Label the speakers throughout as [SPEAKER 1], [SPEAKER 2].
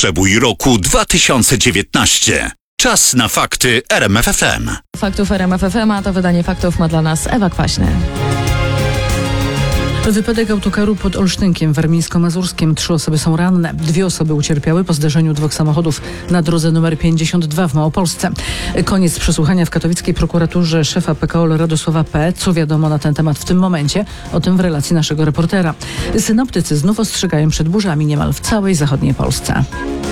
[SPEAKER 1] Przebój roku 2019. Czas na fakty RMF FM.
[SPEAKER 2] Faktów RMF FM, a to wydanie faktów ma dla nas Ewa Kwaśny. Wypadek autokaru pod Olsztynkiem warmińsko-mazurskim. 3 osoby są ranne. 2 osoby ucierpiały po zderzeniu 2 samochodów na drodze nr 52 w Małopolsce. Koniec przesłuchania w katowickiej prokuraturze szefa PKOL Radosława P. Co wiadomo na ten temat w tym momencie? O tym w relacji naszego reportera. Synoptycy znów ostrzegają przed burzami niemal w całej zachodniej Polsce.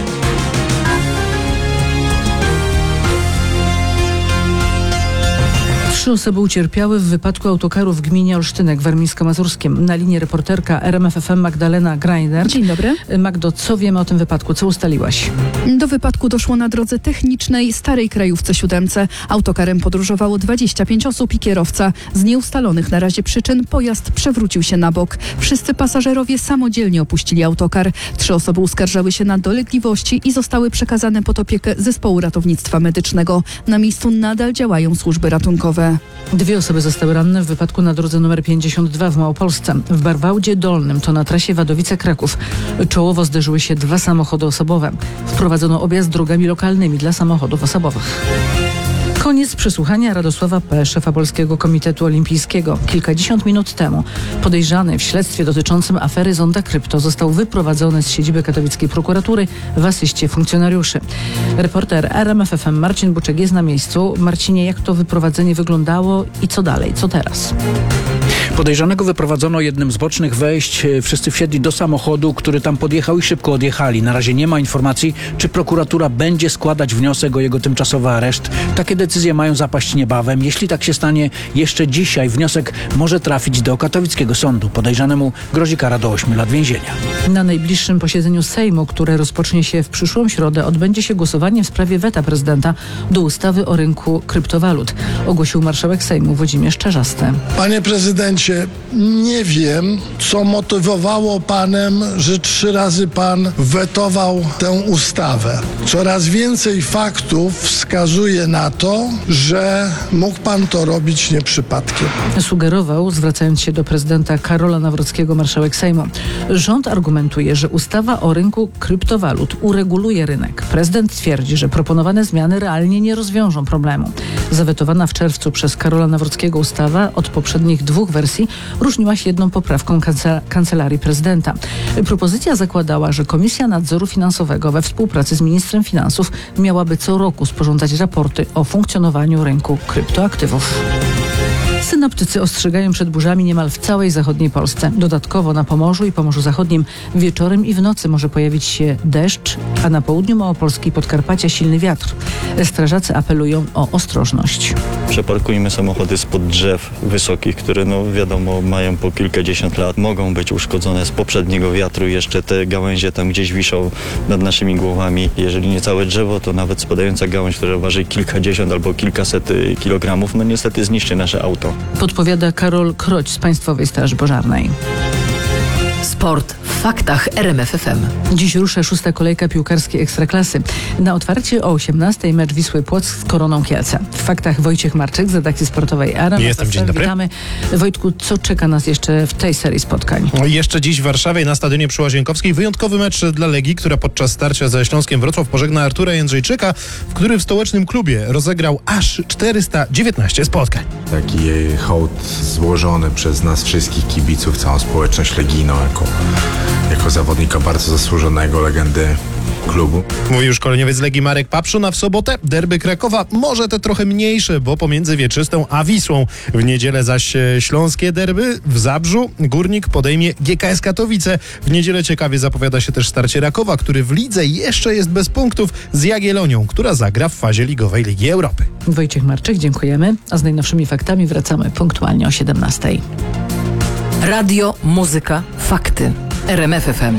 [SPEAKER 2] Trzy osoby ucierpiały w wypadku autokaru w gminie Olsztynek warmińsko-mazurskim. Na linii reporterka RMF FM Magdalena Greiner.
[SPEAKER 3] Dzień dobry.
[SPEAKER 2] Magdo, co wiemy o tym wypadku? Co ustaliłaś?
[SPEAKER 3] Do wypadku doszło na drodze technicznej starej krajówce 7. Autokarem podróżowało 25 osób i kierowca. Z nieustalonych na razie przyczyn pojazd przewrócił się na bok. Wszyscy pasażerowie samodzielnie opuścili autokar. 3 osoby uskarżały się na dolegliwości i zostały przekazane pod opiekę zespołu ratownictwa medycznego. Na miejscu nadal działają służby ratunkowe.
[SPEAKER 2] 2 osoby zostały ranne w wypadku na drodze nr 52 w Małopolsce. W Barwałdzie Dolnym, to na trasie Wadowice-Kraków. Czołowo zderzyły się 2 samochody osobowe. Wprowadzono objazd drogami lokalnymi dla samochodów osobowych. Koniec przesłuchania Radosława P., szefa Polskiego Komitetu Olimpijskiego. Kilkadziesiąt minut temu podejrzany w śledztwie dotyczącym afery Zonda Krypto został wyprowadzony z siedziby katowickiej prokuratury w asyście funkcjonariuszy. Reporter RMF FM Marcin Buczek jest na miejscu. Marcinie, jak to wyprowadzenie wyglądało i co dalej? Co teraz?
[SPEAKER 4] Podejrzanego wyprowadzono jednym z bocznych wejść. Wszyscy wsiedli do samochodu, który tam podjechał i szybko odjechali. Na razie nie ma informacji, czy prokuratura będzie składać wniosek o jego tymczasowy areszt. Takie decyzje mają zapaść niebawem. Jeśli tak się stanie jeszcze dzisiaj, wniosek może trafić do katowickiego sądu. Podejrzanemu grozi kara do 8 lat więzienia.
[SPEAKER 2] Na najbliższym posiedzeniu Sejmu, które rozpocznie się w przyszłą środę, odbędzie się głosowanie w sprawie weta prezydenta do ustawy o rynku kryptowalut. Ogłosił marszałek Sejmu Włodzimierz Czarzasty.
[SPEAKER 5] Panie prezydencie, nie wiem, co motywowało panem, że 3 razy pan wetował tę ustawę. Coraz więcej faktów wskazuje na to, że mógł pan to robić nie przypadkiem.
[SPEAKER 2] Sugerował, zwracając się do prezydenta Karola Nawrockiego, marszałek Sejmu. Rząd argumentuje, że ustawa o rynku kryptowalut ureguluje rynek. Prezydent twierdzi, że proponowane zmiany realnie nie rozwiążą problemu. Zawetowana w czerwcu przez Karola Nawrockiego ustawa od poprzednich 2 wersji różniła się jedną poprawką Kancelarii Prezydenta. Propozycja zakładała, że Komisja Nadzoru Finansowego we współpracy z ministrem finansów miałaby co roku sporządzać raporty o funkcjonowaniu rynku kryptoaktywów. Synoptycy ostrzegają przed burzami niemal w całej zachodniej Polsce. Dodatkowo na Pomorzu i Pomorzu Zachodnim wieczorem i w nocy może pojawić się deszcz, a na południu Małopolski i Podkarpacia silny wiatr. Strażacy apelują o ostrożność.
[SPEAKER 6] Przeparkujmy samochody spod drzew wysokich, które wiadomo mają po kilkadziesiąt lat. Mogą być uszkodzone z poprzedniego wiatru. Jeszcze te gałęzie tam gdzieś wiszą nad naszymi głowami. Jeżeli nie całe drzewo, to nawet spadająca gałąź, która waży kilkadziesiąt albo kilkaset kilogramów, niestety zniszczy nasze auto.
[SPEAKER 2] Podpowiada Karol Kroć z Państwowej Straży Pożarnej.
[SPEAKER 7] Sport w faktach RMF FM.
[SPEAKER 2] Dziś rusza 6. kolejka piłkarskiej Ekstraklasy. Na otwarcie o 18:00 mecz Wisły Płock z Koroną Kielce. W faktach Wojciech Marczyk z redakcji sportowej RMF.
[SPEAKER 8] Jestem, dzień dobry.
[SPEAKER 2] Witamy. Wojtku, co czeka nas jeszcze w tej serii spotkań?
[SPEAKER 8] Jeszcze dziś w Warszawie na Stadionie przy Łazienkowskiej wyjątkowy mecz dla Legii, która podczas starcia ze Śląskiem Wrocław pożegna Artura Jędrzejczyka, który w stołecznym klubie rozegrał aż 419 spotkań.
[SPEAKER 9] Taki hołd złożony przez nas wszystkich kibiców, całą społeczność legijną jako zawodnika bardzo zasłużonego, legendy klubu.
[SPEAKER 8] Mówi już szkoleniowiec Legii Marek Papszun, a w sobotę derby Krakowa, może te trochę mniejsze, bo pomiędzy Wieczystą a Wisłą. W niedzielę zaś śląskie derby w Zabrzu. Górnik podejmie GKS Katowice. W niedzielę ciekawie zapowiada się też starcie Rakowa, który w lidze jeszcze jest bez punktów, z Jagiellonią, która zagra w fazie ligowej Ligi Europy.
[SPEAKER 2] Wojciech Marczyk, dziękujemy. A z najnowszymi faktami wracamy punktualnie o 17:00.
[SPEAKER 7] Radio, muzyka, fakty. RMF FM.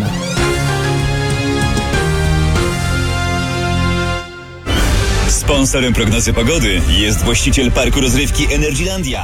[SPEAKER 10] Sponsorem prognozy pogody jest właściciel parku rozrywki Energylandia.